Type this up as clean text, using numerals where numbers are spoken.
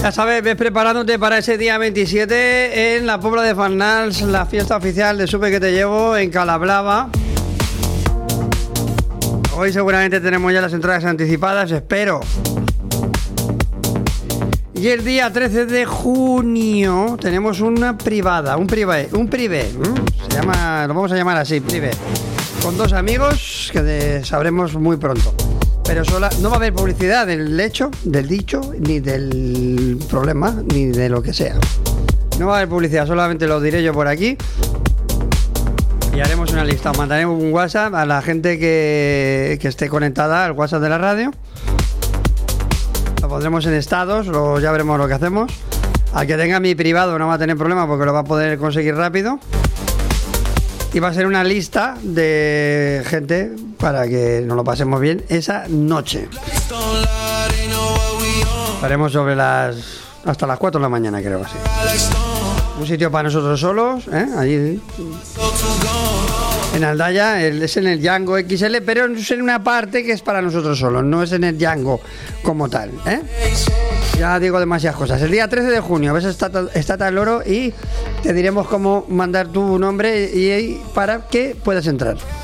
Ya sabes, ves preparándote para ese día 27 en la Pobla de Farnals, la fiesta oficial de Supe que te llevo en Calablava. Hoy seguramente tenemos ya las entradas anticipadas, espero. Y el día 13 de junio tenemos una privada, un privé. Se llama, lo vamos a llamar así, privé. Con dos amigos que sabremos muy pronto. Pero no va a haber publicidad del hecho, del dicho, ni del problema, ni de lo que sea. No va a haber publicidad, solamente lo diré yo por aquí. Y haremos una lista. Mandaremos un WhatsApp a la gente que esté conectada al WhatsApp de la radio. Lo pondremos en estados, ya veremos lo que hacemos. Al que tenga mi privado no va a tener problema porque lo va a poder conseguir rápido. Y va a ser una lista de gente para que nos lo pasemos bien esa noche. Estaremos hasta las 4 de la mañana, creo así. Un sitio para nosotros solos, allí en Aldaya, es en el Django XL, pero es en una parte que es para nosotros solos, no es en el Django como tal, Ya digo demasiadas cosas. El día 13 de junio ves Estate al Loro y te diremos cómo mandar tu nombre y para que puedas entrar.